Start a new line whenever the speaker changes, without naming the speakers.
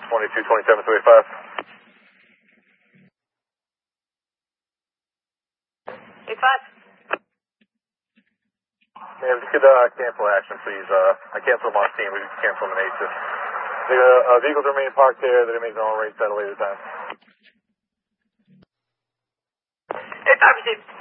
2227
85.
Yeah, if you could cancel action, please. I canceled them on scene. We can cancel them in ASIS. The vehicles remain parked there. They make their own rates at a later time.
85 received.